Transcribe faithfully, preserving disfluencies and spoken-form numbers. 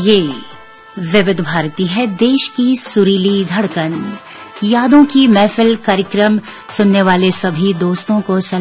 ये विविध भारती है, देश की सुरीली धड़कन। यादों की महफिल कार्यक्रम सुनने वाले सभी दोस्तों को